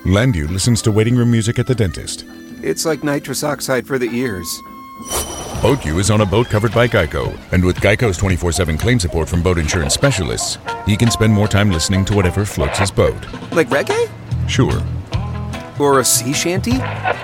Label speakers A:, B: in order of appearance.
A: Landu listens to waiting room music at the dentist.
B: It's like nitrous oxide for the ears.
A: BoatU is on a boat covered by Geico, and with Geico's 24/7 claim support from boat insurance specialists, he can spend more time listening to whatever floats his boat.
B: Like reggae?
A: Sure.
B: Or a sea shanty?